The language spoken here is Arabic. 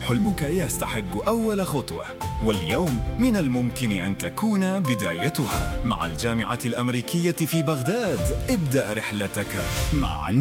حلمك يستحق أول خطوة، واليوم من الممكن أن تكون بدايتها. مع الجامعة الأمريكية في بغداد ابدأ رحلتك معا.